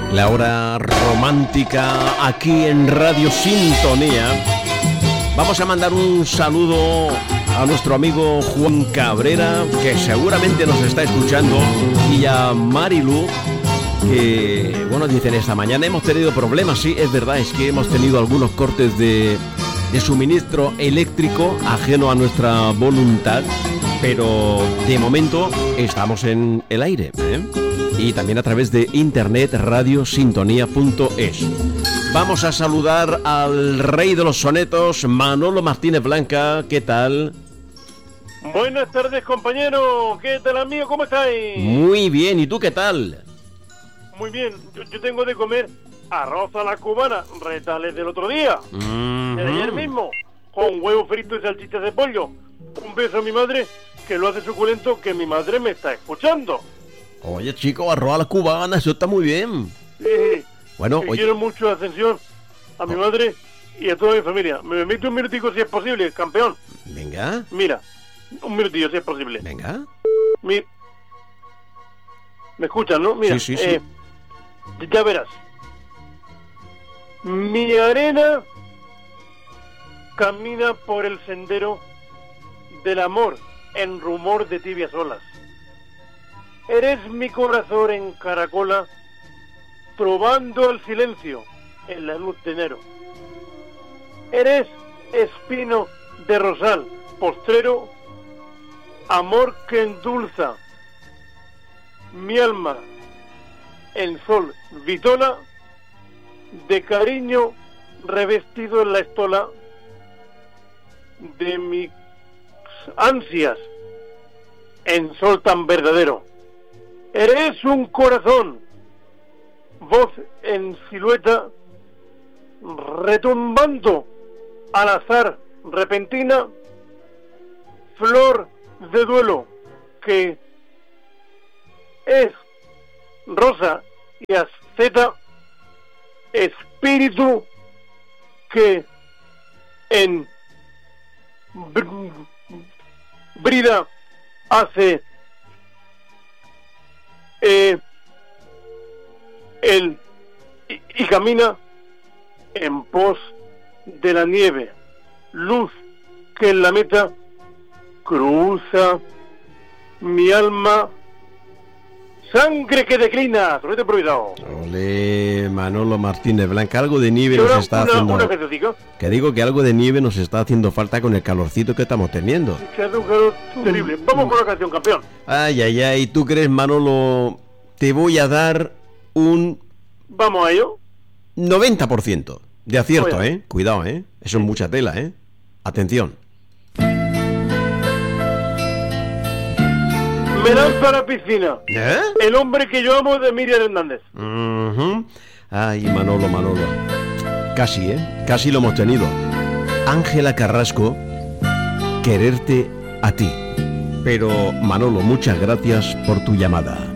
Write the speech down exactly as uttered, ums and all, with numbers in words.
La hora romántica aquí en Radio Sintonía. Vamos a mandar un saludo a nuestro amigo Juan Cabrera, que seguramente nos está escuchando, y a Marilu, que, bueno, dicen esta mañana hemos tenido problemas. Sí, es verdad, es que hemos tenido algunos cortes de, de suministro eléctrico ajeno a nuestra voluntad, pero de momento estamos en el aire, ¿eh? Y también a través de internet, radiosintonía punto es. Vamos a saludar al rey de los sonetos, Manolo Martínez Blanca. ¿Qué tal? Buenas tardes, compañero. ¿Qué tal, amigo? ¿Cómo estáis? Muy bien. ¿Y tú qué tal? Muy bien. Yo, yo tengo de comer arroz a la cubana, retales del otro día, Mm-hmm. de ayer mismo, con huevo frito y salchichas de pollo. Un beso a mi madre, que lo hace suculento, que mi madre me está escuchando. Oye, chico, arroz a la cubana, eso está muy bien. Sí. Bueno, Que oye, quiero mucho atención a mi madre y a toda mi familia. Me permite un minutico si es posible, campeón. venga, Mira, un minutillo si es posible. venga. Mi... ¿Me escuchan, no? Mira, Sí, sí, sí. eh, ya verás. Mi arena camina por el sendero del amor en rumor de tibias olas. Eres mi corazón en caracola, probando el silencio en la luz de enero. Eres espino de rosal, postrero, amor que endulza mi alma en sol vitola, de cariño revestido en la estola de mis ansias en sol tan verdadero. Eres un corazón, voz en silueta, retumbando al azar repentina, flor de duelo que es rosa y asceta, espíritu que en br- brida hace eh, el y, y camina en pos de la nieve, luz que en la meta cruza mi alma, sangre que declina, sonete prohibido. Ole, Manolo Martínez Blanca, algo de nieve Y nos ahora está una, haciendo... una cancioncita. Que digo que algo de nieve nos está haciendo falta con el calorcito que estamos teniendo. Que hace un calor terrible. Vamos con la canción, campeón. Ay, ay, ay, ¿tú crees, Manolo? Te voy a dar un Vamos a ello. noventa por ciento de acierto, Bueno. ¿eh? Cuidado, ¿eh? Eso es mucha tela, ¿eh? Atención. Me lanzo a la piscina. ¿Eh? El hombre que yo amo, de Miriam Hernández. Ujú. Ay, Manolo, Manolo. Casi, ¿eh? Casi lo hemos tenido. Ángela Carrasco, quererte a ti. Pero, Manolo, muchas gracias por tu llamada.